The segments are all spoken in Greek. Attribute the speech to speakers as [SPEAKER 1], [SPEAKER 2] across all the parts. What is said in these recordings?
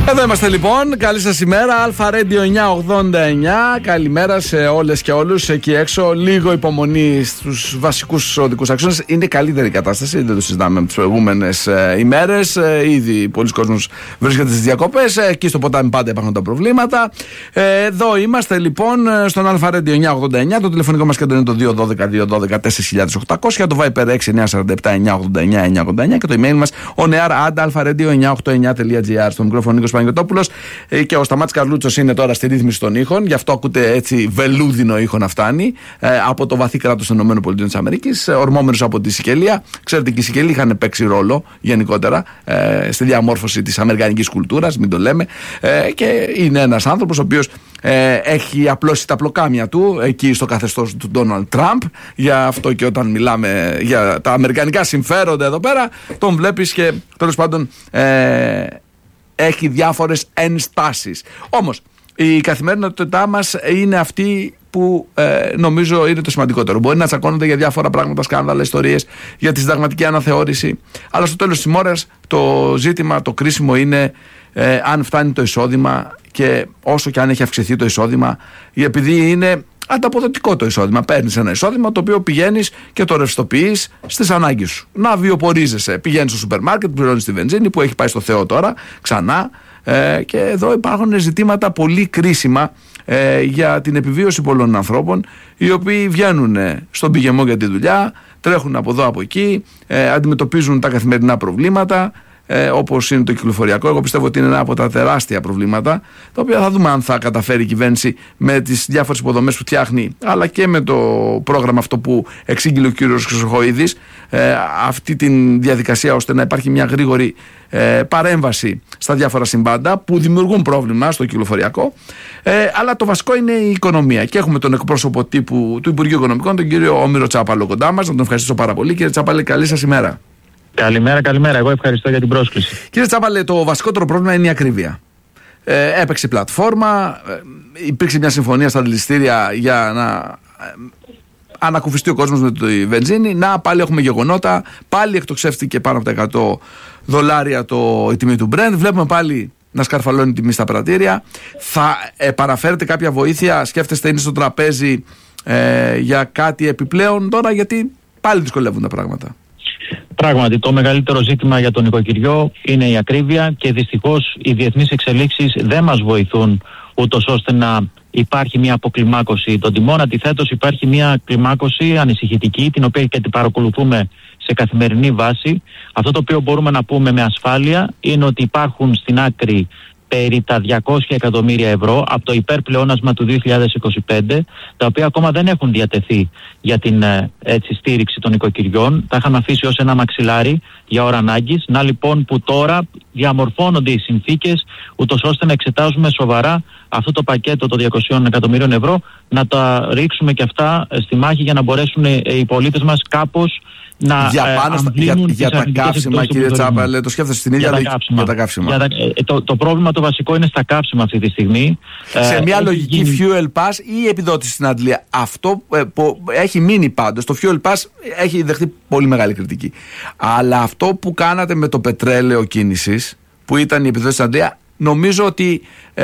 [SPEAKER 1] Εδώ είμαστε λοιπόν, καλή σας ημέρα, Αλφα Radio 989. Καλημέρα σε όλες και όλους εκεί έξω. Λίγο υπομονή στους βασικούς οδικούς άξονες. Είναι καλύτερη η κατάσταση, δεν το συζητάμε με τις προηγούμενες ημέρες. Ήδη πολλοί κόσμος βρίσκεται στις διακοπές. Εκεί στο ποτάμι πάντα υπάρχουν τα προβλήματα. Εδώ είμαστε λοιπόν στον Αλφα Radio 989. Το τηλεφωνικό μας κέντρο είναι το 212-212-4800. Το Viper 6947-989-989 και το email μας onear@alfaradio989.gr. Στο μικρόφωνο Νίκος Παναγιωτόπουλος και ο Σταμάτης Καρλούτσος είναι τώρα στη ρύθμιση των ήχων. Γι' αυτό ακούτε έτσι βελούδινο ήχο να φτάνει από το βαθύ κράτος των ΗΠΑ, ορμόμενος από τη Σικελία. Ξέρετε, και οι Σικελοί είχαν παίξει ρόλο γενικότερα στη διαμόρφωση της αμερικανικής κουλτούρας, μην το λέμε. Και είναι ένας άνθρωπος ο οποίος έχει απλώσει τα πλοκάμια του εκεί στο καθεστώς του Ντόναλντ Τραμπ. Γι' αυτό και όταν μιλάμε για τα αμερικανικά συμφέροντα εδώ πέρα, τον βλέπεις και τέλος πάντων έχει διάφορες ενστάσεις. Όμως η καθημερινότητά μας είναι αυτή που νομίζω είναι το σημαντικότερο. Μπορεί να τσακώνονται για διάφορα πράγματα, σκάνδαλα, ιστορίες, για τη συνταγματική αναθεώρηση, αλλά στο τέλος της ημέρας το ζήτημα, το κρίσιμο είναι αν φτάνει το εισόδημα, και όσο και αν έχει αυξηθεί το εισόδημα, επειδή είναι ανταποδοτικό το εισόδημα. Παίρνεις ένα εισόδημα το οποίο πηγαίνεις και το ρευστοποιείς στις ανάγκες σου. Να βιοπορίζεσαι. Πηγαίνεις στο σούπερ μάρκετ, πληρώνεις τη βενζίνη που έχει πάει στο Θεό τώρα ξανά. Και εδώ υπάρχουν ζητήματα πολύ κρίσιμα για την επιβίωση πολλών ανθρώπων, οι οποίοι βγαίνουν στον πηγεμό για τη δουλειά, τρέχουν από εδώ από εκεί, αντιμετωπίζουν τα καθημερινά προβλήματα, όπως είναι το κυκλοφοριακό. Εγώ πιστεύω ότι είναι ένα από τα τεράστια προβλήματα, τα οποία θα δούμε αν θα καταφέρει η κυβέρνηση με τις διάφορες υποδομές που φτιάχνει, αλλά και με το πρόγραμμα αυτό που εξήγηλε ο κύριος Χρυσοχοΐδης, αυτή τη διαδικασία ώστε να υπάρχει μια γρήγορη παρέμβαση στα διάφορα συμβάντα που δημιουργούν πρόβλημα στο κυκλοφοριακό. Αλλά το βασικό είναι η οικονομία. Και έχουμε τον εκπρόσωπο τύπου του Υπουργείου Οικονομικών, τον κύριο Όμηρο Τσάπαλο, κοντά μας. Να τον ευχαριστήσω πάρα πολύ. Κύριε Τσάπαλε, καλή σας ημέρα.
[SPEAKER 2] Καλημέρα. Εγώ ευχαριστώ για την πρόσκληση.
[SPEAKER 1] Κύριε Τσάπαλε, το βασικότερο πρόβλημα είναι η ακρίβεια. Έπαιξε η πλατφόρμα, υπήρξε μια συμφωνία στα δηληστήρια για να ανακουφιστεί ο κόσμος με τη βενζίνη. Να, πάλι έχουμε γεγονότα. Πάλι εκτοξεύτηκε πάνω από τα $100 η τιμή του Brent. Βλέπουμε πάλι να σκαρφαλώνει η τιμή στα πρατήρια. Θα παραφέρετε κάποια βοήθεια? Σκέφτεστε, είναι στο τραπέζι για κάτι επιπλέον τώρα? Γιατί πάλι δυσκολεύουν τα πράγματα.
[SPEAKER 2] Πράγματι, το μεγαλύτερο ζήτημα για τον νοικοκυριό είναι η ακρίβεια και δυστυχώς οι διεθνείς εξελίξεις δεν μας βοηθούν ούτως ώστε να υπάρχει μια αποκλιμάκωση των τιμών. Αντιθέτως, υπάρχει μια κλιμάκωση ανησυχητική, την οποία και την παρακολουθούμε σε καθημερινή βάση. Αυτό το οποίο μπορούμε να πούμε με ασφάλεια είναι ότι υπάρχουν στην άκρη περί τα 200 εκατομμύρια ευρώ από το υπερπλεόνασμα του 2025, τα οποία ακόμα δεν έχουν διατεθεί για την στήριξη των οικοκυριών. Τα είχαμε αφήσει ως ένα μαξιλάρι για ώρα ανάγκης. Να λοιπόν που τώρα διαμορφώνονται οι συνθήκες ούτως ώστε να εξετάζουμε σοβαρά αυτό το πακέτο των 200 εκατομμύριων ευρώ, να τα ρίξουμε και αυτά στη μάχη για να μπορέσουν οι πολίτες μας κάπως να
[SPEAKER 1] για τα καύσιμα, κύριε Τσάπαλε, το σκέφτεσαι στην ίδια λογική για τα καύσιμα.
[SPEAKER 2] Το πρόβλημα το βασικό είναι στα καύσιμα αυτή τη στιγμή.
[SPEAKER 1] Σε μια λογική fuel pass ή επιδότηση στην Αντλία. Αυτό που έχει μείνει πάντως, το fuel pass έχει δεχτεί πολύ μεγάλη κριτική. Αλλά αυτό που κάνατε με το πετρέλαιο κίνησης, που ήταν η επιδότηση στην Αντλία, νομίζω ότι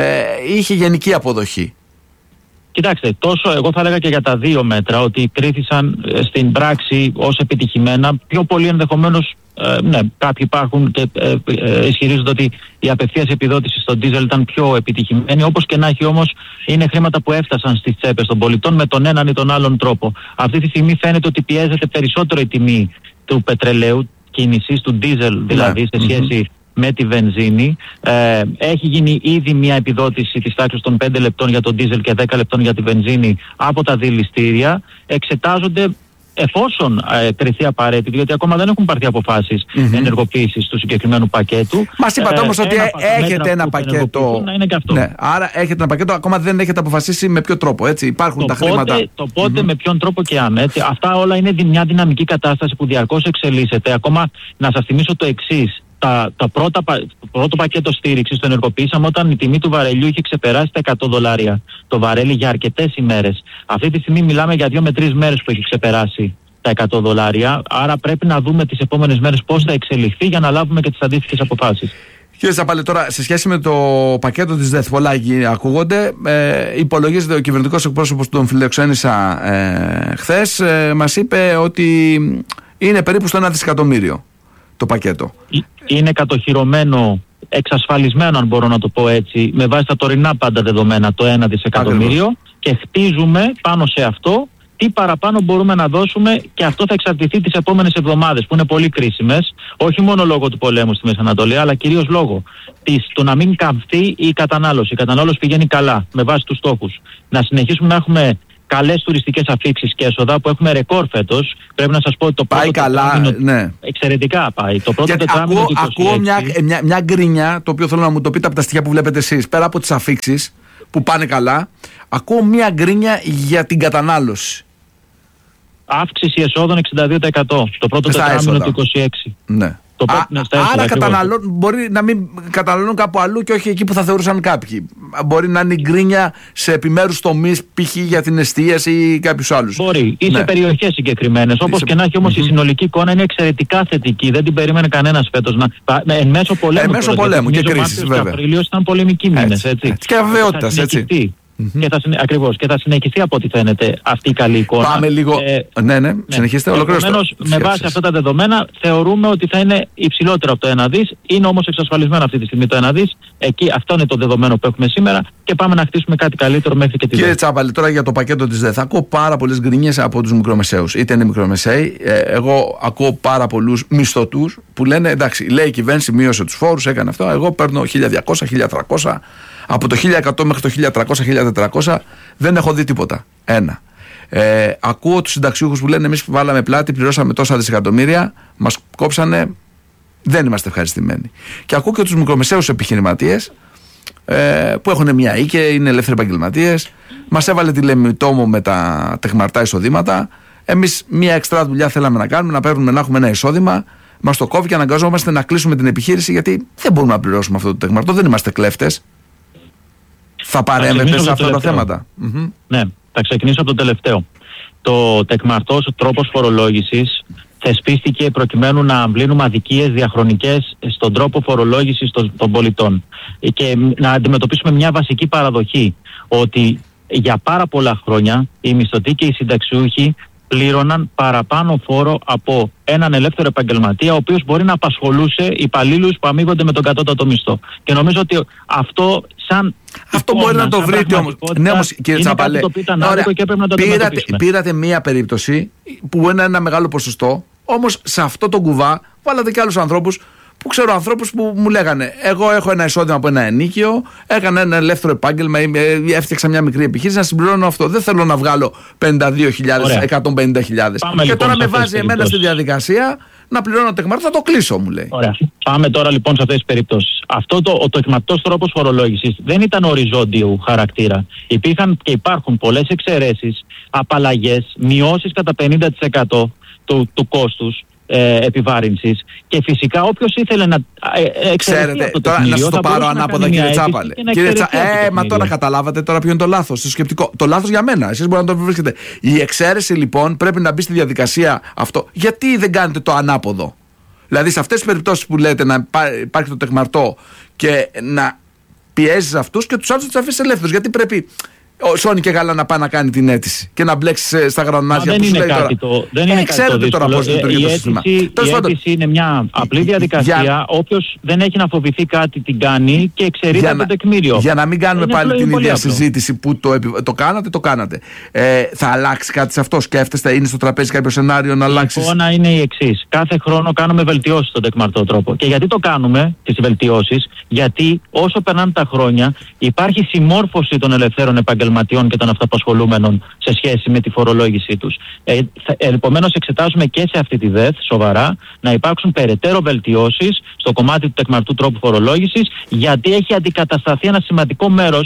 [SPEAKER 1] είχε γενική αποδοχή.
[SPEAKER 2] Κοιτάξτε, τόσο εγώ θα έλεγα και για τα δύο μέτρα ότι κρίθησαν στην πράξη ως επιτυχημένα. Πιο πολύ ενδεχομένως, ναι, κάποιοι υπάρχουν και ισχυρίζονται ότι η απευθείας επιδότηση στον ντίζελ ήταν πιο επιτυχημένη. Όπως και να έχει όμως, είναι χρήματα που έφτασαν στις τσέπες των πολιτών με τον έναν ή τον άλλον τρόπο. Αυτή τη στιγμή φαίνεται ότι πιέζεται περισσότερο η τιμή του πετρελαίου κίνησης, του ντίζελ δηλαδή, σε σχέση με τη βενζίνη. Έχει γίνει ήδη μια επιδότηση της τάξης των 5 λεπτών για τον ντίζελ και 10 λεπτών για τη βενζίνη από τα δηληστήρια. Εξετάζονται εφόσον κριθεί απαραίτητο, γιατί ακόμα δεν έχουν πάρθει αποφάσεις ενεργοποίησης του συγκεκριμένου πακέτου.
[SPEAKER 1] Μας είπατε όμως ότι έχετε ένα πακέτο. Ναι, άρα έχετε ένα πακέτο, ακόμα δεν έχετε αποφασίσει με ποιο τρόπο. Έτσι. Υπάρχουν τα χρήματα.
[SPEAKER 2] Το πότε, με ποιον τρόπο και αν. Έτσι. Αυτά όλα είναι μια δυναμική κατάσταση που διαρκώς εξελίσσεται. Ακόμα να σας θυμίσω το εξής. Το πρώτο πακέτο στήριξης το ενεργοποιήσαμε όταν η τιμή του βαρελιού είχε ξεπεράσει τα $100 το βαρέλι για αρκετές ημέρες. Αυτή τη στιγμή μιλάμε για 2 με 3 μέρες που έχει ξεπεράσει τα $100. Άρα πρέπει να δούμε τις επόμενες μέρες πώς θα εξελιχθεί για να λάβουμε και τις αντίστοιχες αποφάσεις.
[SPEAKER 1] Κύριε Τσαπάλη, τώρα σε σχέση με το πακέτο της ΔΕΘ, πολλά ακούγονται. Υπολογίζεται, ο κυβερνητικός εκπρόσωπος που τον φιλοξένησα χθες μας είπε ότι είναι περίπου στο 1 δισεκατομμύριο το πακέτο.
[SPEAKER 2] Είναι κατοχυρωμένο, εξασφαλισμένο, αν μπορώ να το πω έτσι, με βάση τα τωρινά πάντα δεδομένα, το 1 δισεκατομμύριο. Ακριβώς. Και χτίζουμε πάνω σε αυτό τι παραπάνω μπορούμε να δώσουμε, και αυτό θα εξαρτηθεί τις επόμενες εβδομάδες, που είναι πολύ κρίσιμες, όχι μόνο λόγω του πολέμου στη Μέση Ανατολή, αλλά κυρίως λόγω του να μην καμφθεί η κατανάλωση. Η κατανάλωση πηγαίνει καλά με βάση τους στόχους. Να συνεχίσουμε να έχουμε καλές τουριστικές αφήξεις και έσοδα, που έχουμε ρεκόρ φέτος. Πρέπει να σας πω ότι το πρώτο τετράμινο, ναι, εξαιρετικά πάει. Το πρώτο τετράμινο του 26...
[SPEAKER 1] Ακούω μια γκρίνια, το οποίο θέλω να μου το πείτε από τα στοιχεία που βλέπετε εσείς, πέρα από τις αφήξεις που πάνε καλά, ακούω μια γκρίνια για την κατανάλωση.
[SPEAKER 2] Αύξηση εσόδων 62% το πρώτο τετράμινο του 26.
[SPEAKER 1] Ναι. Άρα μπορεί να μην καταναλώνουν κάπου αλλού και όχι εκεί που θα θεωρούσαν κάποιοι. Μπορεί να είναι γκρίνια σε επιμέρους τομείς, π.χ. για την εστίαση ή κάποιους άλλους.
[SPEAKER 2] Μπορεί, ή σε περιοχές συγκεκριμένες. Όπως και να έχει, όμως η συνολική εικόνα είναι εξαιρετικά θετική. Δεν την περίμενε κανένας φέτος. Εν μέσω πολέμου.
[SPEAKER 1] Εν μέσω πολέμου και κρίσης, βέβαια.
[SPEAKER 2] Και Απρίλιος ήταν πολεμικοί μήνες. Έτσι.
[SPEAKER 1] Και αβεβαιότητας, έτσι.
[SPEAKER 2] Ακριβώς, και θα συνεχιστεί από ό,τι φαίνεται αυτή η καλή εικόνα.
[SPEAKER 1] Πάμε λίγο. Ναι, συνεχίστε.
[SPEAKER 2] Επομένως, με βάση αυτά τα δεδομένα, θεωρούμε ότι θα είναι υψηλότερο από το 1 δις. Είναι όμως εξασφαλισμένο αυτή τη στιγμή το 1 δις. Εκεί, αυτό είναι το δεδομένο που έχουμε σήμερα, και πάμε να χτίσουμε κάτι καλύτερο μέχρι και τη
[SPEAKER 1] Κύριε Τσάπαλη, τώρα για το πακέτο της ΔΕΘ, ακούω πάρα πολλές γκρινιές από τους μικρομεσαίους. Είτε είναι μικρομεσαίοι, εγώ ακούω πάρα πολλούς μισθωτούς που λένε εντάξει, λέει η κυβέρνηση μείωσε τους φόρους, έκανε αυτό. Εγώ παίρνω 1.200, 1.300. Από το 1.100 μέχρι το 1.300, 1.400 δεν έχω δει τίποτα. Ένα. Ακούω τους συνταξιούχους που λένε εμείς βάλαμε πλάτη, πληρώσαμε τόσα δισεκατομμύρια, μας κόψανε, δεν είμαστε ευχαριστημένοι. Και ακούω και τους μικρομεσαίους επιχειρηματίες που έχουν μια ή και είναι ελεύθεροι επαγγελματίες. Μας έβαλε τηλεμητόμο με τα τεχμαρτά εισοδήματα. Εμείς μια εξτρά δουλειά θέλαμε να κάνουμε, να παίρνουμε, να έχουμε ένα εισόδημα. Μας το κόβει και αναγκαζόμαστε να κλείσουμε την επιχείρηση, γιατί δεν μπορούμε να πληρώσουμε αυτό το τεχμαρτό, δεν είμαστε κλέφτες. Θα παρέμβετε σε αυτά τα θέματα?
[SPEAKER 2] Ναι, θα ξεκινήσω από το τελευταίο. Το τεκμαρτός, ο τρόπος φορολόγησης θεσπίστηκε προκειμένου να αμβλύνουμε αδικίες διαχρονικές στον τρόπο φορολόγησης των πολιτών και να αντιμετωπίσουμε μια βασική παραδοχή, ότι για πάρα πολλά χρόνια οι μισθωτοί και οι συνταξιούχοι πλήρωναν παραπάνω φόρο από έναν ελεύθερο επαγγελματία, ο οποίος μπορεί να απασχολούσε υπαλλήλους που αμείβονται με τον κατώτατο μισθό. Και νομίζω ότι αυτό
[SPEAKER 1] μπορεί να το βρείτε όμως. Ναι, όμως κύριε Τσαπαλέ, πήρατε μία περίπτωση που είναι ένα μεγάλο ποσοστό, όμως σε αυτό το κουβά βάλατε και άλλους ανθρώπους. Που ξέρω ανθρώπους που μου λέγανε εγώ έχω ένα εισόδημα από ένα ενοίκιο, έκανα ένα ελεύθερο επάγγελμα, έφτιαξα μια μικρή επιχείρηση, να συμπληρώνω αυτό. Δεν θέλω να βγάλω 52.000, 150.000. Και τώρα με βάζει εμένα στη διαδικασία να πληρώνω τεκμαρτό, θα το κλείσω, μου λέει.
[SPEAKER 2] Ωραία. Πάμε τώρα λοιπόν σε αυτές τις περιπτώσεις. Αυτό ο τεκμαρτός τρόπος φορολόγησης δεν ήταν οριζόντιου χαρακτήρα. Υπήρχαν και υπάρχουν πολλές εξαιρέσεις, απαλλαγές, μειώσεις κατά 50% του κόστους επιβάρυνσης, και φυσικά όποιος ήθελε να
[SPEAKER 1] ξέρετε,
[SPEAKER 2] το
[SPEAKER 1] τώρα να σας το πάρω ανάποδα, κύριε Τσάπαλε. Μα τώρα καταλάβατε τώρα ποιο είναι το λάθος, το σκεπτικό. Το λάθος για μένα, εσείς μπορείτε να το βρίσκετε. Η εξαίρεση λοιπόν πρέπει να μπει στη διαδικασία αυτό. Γιατί δεν κάνετε το ανάποδο? Δηλαδή σε αυτές τις περιπτώσεις που λέτε να υπάρχει το τεκμαρτό και να πιέζεις αυτούς και τους άλλους να τους αφήσεις ελεύθερους. Γιατί πρέπει ο Σόνι και Γάλα να πάει να κάνει την αίτηση και να μπλέξει στα γρανάζια που σου λέει τώρα.
[SPEAKER 2] Δεν είναι
[SPEAKER 1] ξέρετε τώρα πώς λειτουργεί το σύστημα.
[SPEAKER 2] Η αίτηση είναι μια απλή διαδικασία. Όποιος δεν έχει να φοβηθεί κάτι την κάνει και εξαιρείται από το τεκμήριο.
[SPEAKER 1] Για να μην κάνουμε πάλι την ίδια συζήτηση που το κάνατε. Θα αλλάξει κάτι σε αυτό? Σκέφτεστε, είναι στο τραπέζι κάποιο σενάριο να αλλάξει?
[SPEAKER 2] Η εικόνα είναι η εξής. Κάθε χρόνο κάνουμε βελτιώσεις στον τεκμαρτό τρόπο. Και γιατί το κάνουμε τις βελτιώσεις? Γιατί όσο περνάνε τα χρόνια υπάρχει συμμόρφωση των ελευθέρων επαγγελματιών και των αυτοαπασχολούμενων σε σχέση με τη φορολόγησή τους. Επομένως εξετάζουμε και σε αυτή τη ΔΕΘ σοβαρά να υπάρξουν περαιτέρω βελτιώσεις στο κομμάτι του τεκμαρτού τρόπου φορολόγησης, γιατί έχει αντικατασταθεί ένα σημαντικό μέρος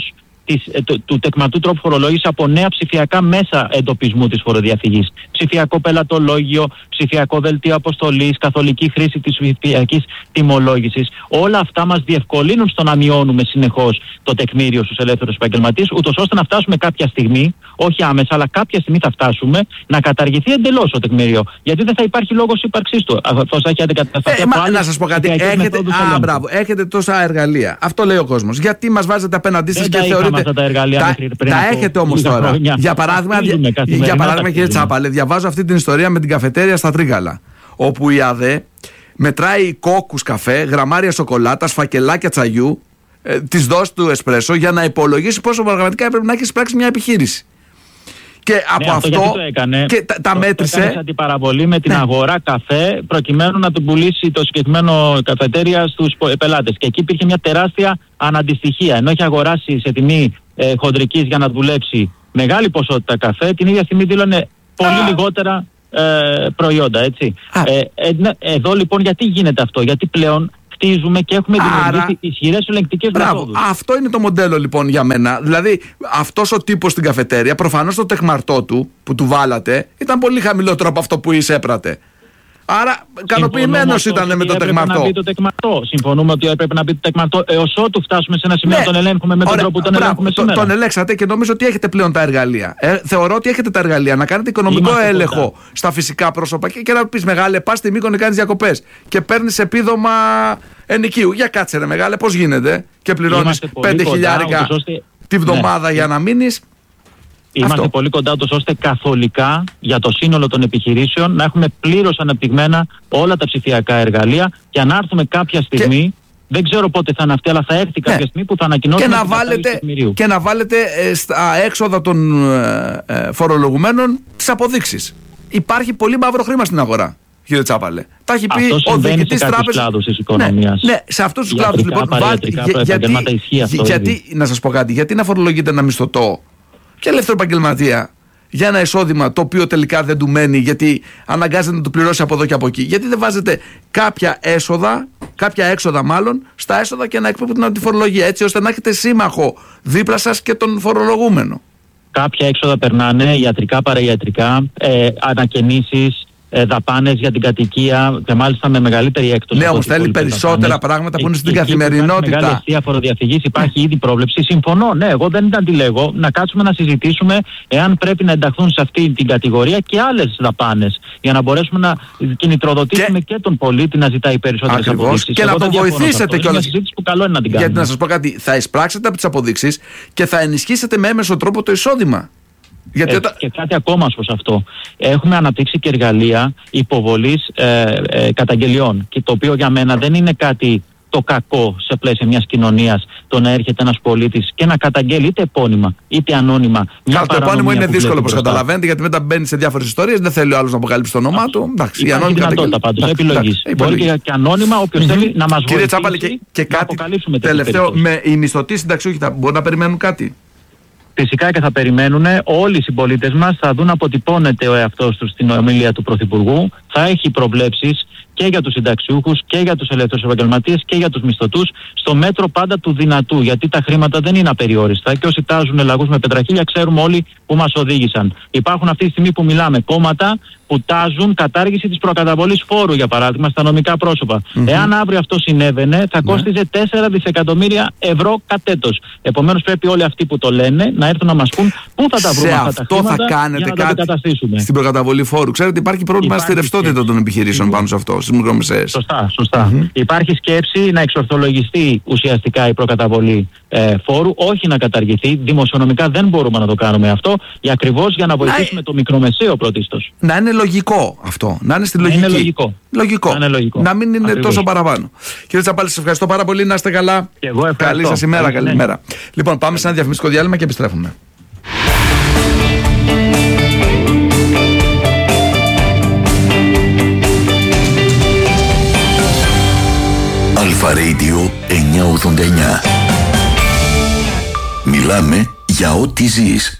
[SPEAKER 2] του τεκματού τρόπου φορολόγησης από νέα ψηφιακά μέσα εντοπισμού της φοροδιαφυγής. Ψηφιακό πελατολόγιο, ψηφιακό δελτίο αποστολής, καθολική χρήση της ψηφιακής τιμολόγησης. Όλα αυτά μας διευκολύνουν στο να μειώνουμε συνεχώς το τεκμήριο στους ελεύθερους επαγγελματίες, ούτως ώστε να φτάσουμε κάποια στιγμή, όχι άμεσα, αλλά κάποια στιγμή θα φτάσουμε να καταργηθεί εντελώς το τεκμήριο. Γιατί δεν θα υπάρχει λόγος ύπαρξής του. Αυτό θα έχει αντικατασταθεί από άλλες.
[SPEAKER 1] Να σας πω κάτι. Έχετε τόσα εργαλεία. Αυτό λέει ο κόσμος. Γιατί μας βάζετε απέναντί σας και θεωρείτε. Τα έχετε όμως τώρα. Για παράδειγμα, κύριε Τσάπαλε, διαβάζω αυτή την ιστορία με την καφετέρια στα Τρίγαλα. Όπου η ΑΔΕ μετράει κόκκους καφέ, γραμμάρια σοκολάτας, φακελάκια τσαγιού, τις δόσεις του εσπρέσο για να υπολογίσει πόσο πραγματικά έπρεπε να έχει εισπράξει μια επιχείρηση. Και από αυτό και τα μέτρησε.
[SPEAKER 2] Έκανε αντιπαραβολή με την αγορά καφέ προκειμένου να του πουλήσει το συγκεκριμένο καφετέρια στους πελάτες. Και εκεί υπήρχε μια τεράστια αναντιστοιχία. Ενώ έχει αγοράσει σε τιμή χοντρικής για να δουλέψει μεγάλη ποσότητα καφέ, την ίδια στιγμή δήλωνε πολύ λιγότερα προϊόντα. Έτσι. Εδώ λοιπόν γιατί γίνεται αυτό? Γιατί πλέον χτίζουμε και έχουμε δημιουργήσει ισχυρές ελεγκτικές μεθόδους.
[SPEAKER 1] Αυτό είναι το μοντέλο λοιπόν για μένα. Δηλαδή αυτός ο τύπος στην καφετέρια, προφανώς το τεκμαρτό του που του βάλατε ήταν πολύ χαμηλότερο από αυτό που εισέπρατε. Άρα ικανοποιημένος ήταν με το τεκμαρτό.
[SPEAKER 2] Συμφωνούμε ότι έπρεπε να μπει το τεκμαρτό έως ότου φτάσουμε σε ένα σημείο να τον ελέγχουμε με τον τρόπο που τον ελέγχουμε σήμερα.
[SPEAKER 1] Τον ελέγξατε και νομίζω ότι έχετε πλέον τα εργαλεία. Θεωρώ ότι έχετε τα εργαλεία να κάνετε οικονομικό έλεγχο στα φυσικά πρόσωπα και να πεις μεγάλε, πας στη Μύκονο, κάνεις διακοπές και παίρνεις επίδομα ενοικίου. Για κάτσε ρε μεγάλε, πώς γίνεται και πληρώνεις 5.000 τη βδομάδα για να μείνεις.
[SPEAKER 2] Είμαστε πολύ κοντά τους ώστε καθολικά για το σύνολο των επιχειρήσεων να έχουμε πλήρως αναπτυγμένα όλα τα ψηφιακά εργαλεία και να έρθουμε κάποια στιγμή, δεν ξέρω πότε θα είναι αυτή, αλλά θα έρθει κάποια στιγμή που θα ανακοινώσουμε
[SPEAKER 1] και να βάλετε στα έξοδα των φορολογουμένων τις αποδείξεις. Υπάρχει πολύ μαύρο χρήμα στην αγορά, κύριε Τσάπαλε. Τα έχει πει ο διοικητής τράπεζας. Ναι, σε αυτούς τους κλάδους λοιπόν. Γιατί, να σας πω κάτι, γιατί να φορολογείτε ένα μισθωτό και ελεύθερο επαγγελματία για ένα εισόδημα το οποίο τελικά δεν του μένει, γιατί αναγκάζεται να του πληρώσει από εδώ και από εκεί? Γιατί δεν βάζετε κάποια έξοδα μάλλον στα έσοδα και να εκπέμπουν από τη φορολογία, έτσι ώστε να έχετε σύμμαχο δίπλα σας και τον φορολογούμενο?
[SPEAKER 2] Κάποια έξοδα περνάνε, ιατρικά, παραϊατρικά, ανακαινήσεις, δαπάνες για την κατοικία και μάλιστα με μεγαλύτερη έκπτωση.
[SPEAKER 1] Ναι, όμως θέλει περισσότερα πράγματα που είναι στην καθημερινότητα.
[SPEAKER 2] Μεγάλη αστεία φοροδιαφυγής υπάρχει ήδη πρόβλεψη. Συμφωνώ, ναι, εγώ δεν αντιλέγω να κάτσουμε να συζητήσουμε εάν πρέπει να ενταχθούν σε αυτή την κατηγορία και άλλες δαπάνες για να μπορέσουμε να κινητροδοτήσουμε και τον πολίτη να ζητάει περισσότερες αποδείξεις.
[SPEAKER 1] Και να τον βοηθήσετε κιόλας.
[SPEAKER 2] Που καλό είναι να την κάνουμε.
[SPEAKER 1] Γιατί να σας πω κάτι, θα εισπράξετε από τις αποδείξεις και θα ενισχύσετε με έμεσο τρόπο το εισόδημα.
[SPEAKER 2] Και κάτι ακόμα προς αυτό. Έχουμε αναπτύξει και εργαλεία υποβολής καταγγελιών, και το οποίο για μένα δεν είναι κάτι το κακό σε πλαίσια μιας κοινωνίας, το να έρχεται ένας πολίτης και να καταγγέλει είτε επώνυμα είτε ανώνυμα.
[SPEAKER 1] Το επώνυμο είναι δύσκολο, όπως καταλαβαίνετε, γιατί μετά μπαίνει σε διάφορες ιστορίες, δεν θέλει ο άλλος να αποκαλύψει το όνομά του.
[SPEAKER 2] Υπάρχει δυνατότητα πάντως επιλογής. Μπορεί και ανώνυμα όποιος θέλει να μας βοηθήσει.
[SPEAKER 1] Κύριε Τσάπαλε, και κάτι τελευταίο, με οι μισθωτοί συνταξιούχοι μπορούν να περιμένουν κάτι?
[SPEAKER 2] Φυσικά και θα περιμένουν. Όλοι οι συμπολίτες μας θα δουν να αποτυπώνεται ο εαυτός τους στην ομιλία του Πρωθυπουργού. Θα έχει προβλέψεις και για τους συνταξιούχους και για τους ελεύθερους επαγγελματίες και για τους μισθωτούς, στο μέτρο πάντα του δυνατού. Γιατί τα χρήματα δεν είναι απεριόριστα και όσοι τάζουν λαγούς με πετραχίλια ξέρουμε όλοι που μας οδήγησαν. Υπάρχουν αυτή τη στιγμή που μιλάμε κόμματα που τάζουν κατάργηση της προκαταβολής φόρου, για παράδειγμα, στα νομικά πρόσωπα. Εάν αύριο αυτό συνέβαινε, θα κόστιζε 4 δισεκατομμύρια ευρώ κατ' έτος. Επομένως, πρέπει όλοι αυτοί που το λένε να έρθουν να μας πούν πού θα τα βρούμε αυτά τα χρήματα για να τα αντικαταστήσουμε.
[SPEAKER 1] Στην προκαταβολή φόρου. Ξέρετε, υπάρχει πρόβλημα στη ρευστότητα των επιχειρήσεων πάνω σε αυτό, στις μικρομεσαίες.
[SPEAKER 2] Σωστά. Υπάρχει σκέψη να εξορθολογιστεί ουσιαστικά η προκαταβολή φόρου, όχι να καταργηθεί. Δημοσιονομικά δεν μπορούμε να το κάνουμε αυτό, ακριβώς για να βοηθήσουμε το μικρομεσαίο πρωτίστως.
[SPEAKER 1] Να είναι λογικό αυτό. Να είναι στη λογική.
[SPEAKER 2] Είναι λογικό.
[SPEAKER 1] Να μην είναι τόσο παραπάνω. Κύριε Τσάπαλη, σας ευχαριστώ πάρα πολύ. Να είστε καλά.
[SPEAKER 2] Και εγώ ευχαριστώ.
[SPEAKER 1] Καλή σας ημέρα. Καλημέρα. Λοιπόν, πάμε σε ένα διαφημιστικό διάλειμμα και επιστρέφουμε.
[SPEAKER 3] Αλφα Radio 989. Μιλάμε για ό,τι ζεις.